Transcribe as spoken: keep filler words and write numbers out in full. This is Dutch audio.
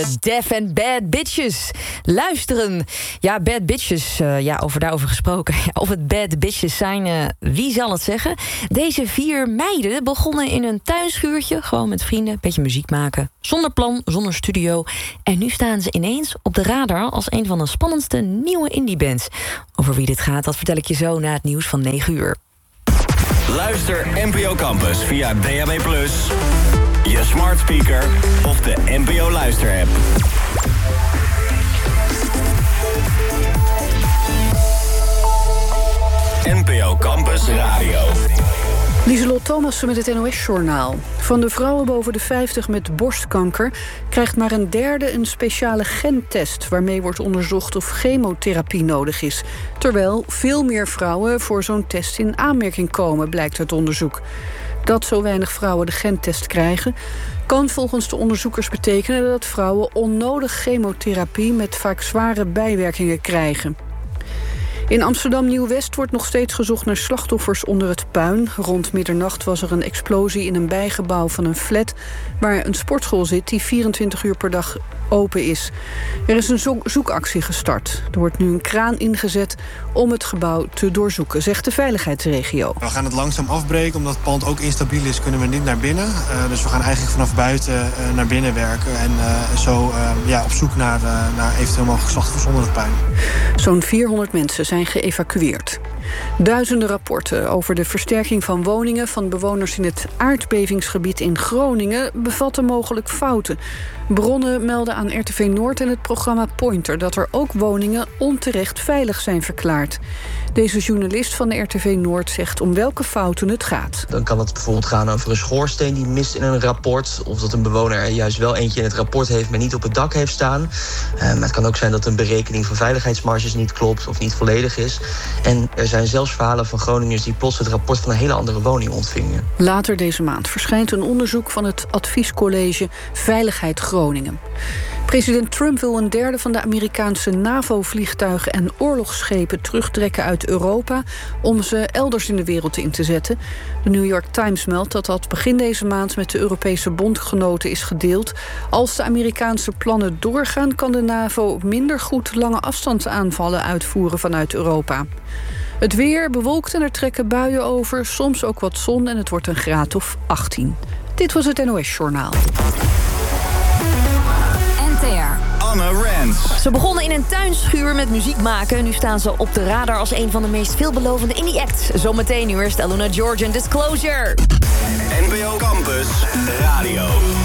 Deaf and Bad Bitches. Luisteren. Ja, Bad Bitches, uh, ja, over daarover gesproken. Ja, of het Bad Bitches zijn, uh, wie zal het zeggen? Deze vier meiden begonnen in een tuinschuurtje. Gewoon met vrienden, een beetje muziek maken. Zonder plan, zonder studio. En nu staan ze ineens op de radar als een van de spannendste nieuwe indiebands. Over wie dit gaat, dat vertel ik je zo na het nieuws van negen uur. Luister N P O Campus via D A B plus, je smart speaker of de N P O luisterapp. N P O Campus Radio. Lieselot Thomassen met het N O S-journaal. Van de vrouwen boven de vijftig met borstkanker krijgt maar een derde een speciale gentest, waarmee wordt onderzocht of chemotherapie nodig is. Terwijl veel meer vrouwen voor zo'n test in aanmerking komen, blijkt uit onderzoek. Dat zo weinig vrouwen de gentest krijgen, kan volgens de onderzoekers betekenen dat vrouwen onnodig chemotherapie met vaak zware bijwerkingen krijgen. In Amsterdam Nieuw-West wordt nog steeds gezocht naar slachtoffers onder het puin. Rond middernacht was er een explosie in een bijgebouw van een flat waar een sportschool zit die vierentwintig uur per dag open is. Er is een zo- zoekactie gestart. Er wordt nu een kraan ingezet om het gebouw te doorzoeken, zegt de veiligheidsregio. We gaan het langzaam afbreken. Omdat het pand ook instabiel is, kunnen we niet naar binnen. Uh, dus we gaan eigenlijk vanaf buiten uh, naar binnen werken. En uh, zo uh, ja, op zoek naar, uh, naar eventueel mogelijke slachtoffers onder het puin. Zo'n vierhonderd mensen zijn geëvacueerd. Duizenden rapporten over de versterking van woningen van bewoners in het aardbevingsgebied in Groningen bevatten mogelijk fouten. Bronnen melden aan R T V Noord en het programma Pointer dat er ook woningen onterecht veilig zijn verklaard. Deze journalist van de R T V Noord zegt om welke fouten het gaat. Dan kan het bijvoorbeeld gaan over een schoorsteen die mist in een rapport, of dat een bewoner er juist wel eentje in het rapport heeft, maar niet op het dak heeft staan. Uh, maar het kan ook zijn dat een berekening van veiligheidsmarges niet klopt of niet volledig is. En er zijn zelfs verhalen van Groningers die plots het rapport van een hele andere woning ontvingen. Later deze maand verschijnt een onderzoek van het adviescollege Veiligheid Groningen. President Trump wil een derde van de Amerikaanse NAVO-vliegtuigen en oorlogsschepen terugtrekken uit Europa om ze elders in de wereld in te zetten. De New York Times meldt dat dat begin deze maand met de Europese bondgenoten is gedeeld. Als de Amerikaanse plannen doorgaan, kan de NAVO minder goed lange afstandsaanvallen uitvoeren vanuit Europa. Het weer bewolkt en er trekken buien over, soms ook wat zon en het wordt een graad of achttien. Dit was het N O S-journaal. Anne Rens. Ze begonnen in een tuinschuur met muziek maken. Nu staan ze op de radar als een van de meest veelbelovende indie acts. Zometeen nu eerst Aluna George en Disclosure. N P O Campus Radio.